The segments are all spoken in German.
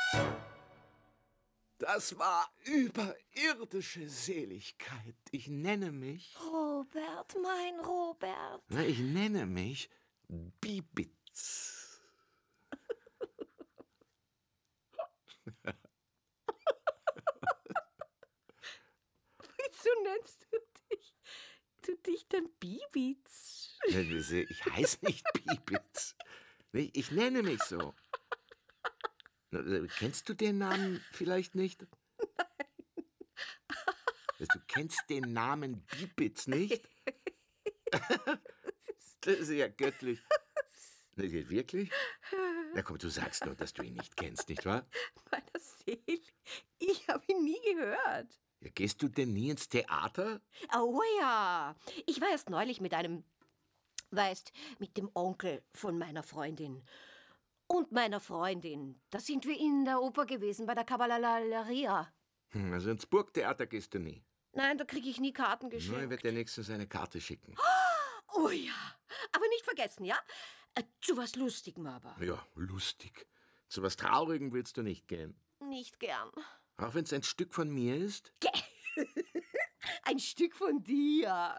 Das war überirdische Seligkeit. Ich nenne mich... Robert, mein Robert. Ich nenne mich Bibitz. Wieso nennst du dich denn Bibitz? Ich heiße nicht Bibitz. Ich nenne mich so. Kennst du den Namen vielleicht nicht? Nein. Du kennst den Namen Bibitz nicht? Das ist ja göttlich. Wirklich? Na komm, du sagst nur, dass du ihn nicht kennst, nicht wahr? Meiner Seele, ich habe ihn nie gehört. Ja, gehst du denn nie ins Theater? Oh ja, ich war erst neulich mit dem Onkel von meiner Freundin. Und meiner Freundin. Da sind wir in der Oper gewesen, bei der Cavalleria. Also ins Burgtheater gehst du nie? Nein, da kriege ich nie Karten geschenkt. Ich werde dir nächstens eine Karte schicken. Oh ja, aber nicht vergessen, ja? Zu was Lustigem aber. Ja, lustig. Zu was Traurigem willst du nicht gehen? Nicht gern. Auch wenn es ein Stück von mir ist? Ein Stück von dir.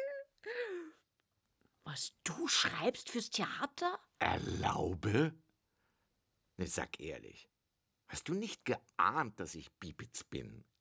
Was du schreibst fürs Theater? Erlaube? Ne, sag ehrlich. Hast du nicht geahnt, dass ich Bibitz bin?